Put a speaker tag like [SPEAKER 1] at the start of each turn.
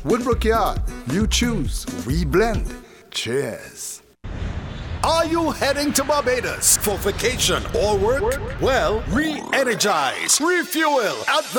[SPEAKER 1] Woodbrook Yard, you choose, we blend. Cheers. Are you heading to Barbados for vacation or work? Well, re-energize, refuel at the